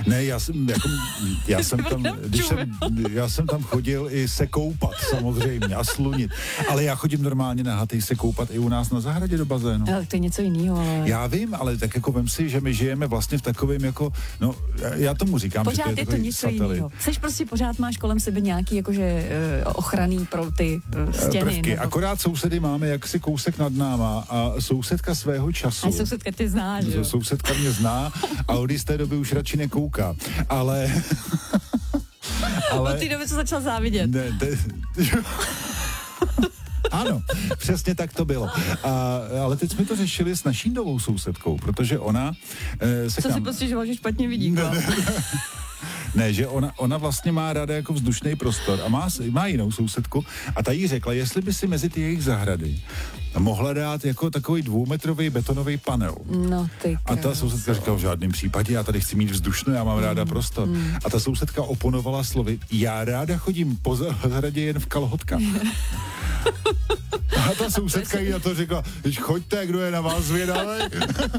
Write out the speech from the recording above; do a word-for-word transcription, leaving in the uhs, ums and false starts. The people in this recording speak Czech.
Ne, já jsem, jako, já jsem tam, když jsem, já jsem tam chodil i se koupat samozřejmě a slunit, ale já chodím normálně nahatej se koupat i u nás na zahradě do bazénu. Ale to je něco jiného. Ale... Já vím, ale tak jako vem si, že my žijeme vlastně v takovém jako, no, já tomu říkám, pořád že to je, je to něco jiného. Seš prostě pořád máš kolem sebe nějaký jakože uh, ochranný pro ty uh, stěny. Prvky. Nebo... Akorát sousedy máme jaksi kousek nad náma a sousedka svého času. A sousedka tě zná, že jo? Sousedka mě zná a od té doby už radši nekouká, ale... ale... Od té doby, co začal závidět. Ne, te... Ano, přesně tak to bylo. A, ale teď jsme to řešili s naší novou sousedkou, protože ona... E, se Co kam... si postěžoval, že špatně vidí, ne, ne, ne. Ne, že ona, ona vlastně má ráda jako vzdušný prostor a má, má jinou sousedku a ta jí řekla, jestli by si mezi ty jejich zahrady mohla dát jako takový dvoumetrový betonový panel. No, ty a ta sousedka říkala, v žádném případě, já tady chci mít vzdušno, já mám mm, ráda prostor. Mm. A ta sousedka oponovala slovy, já ráda chodím po zahradě jen v kalhotkách. A ta sousedka jí na to řekla, choďte, kdo je na vás zvědavý.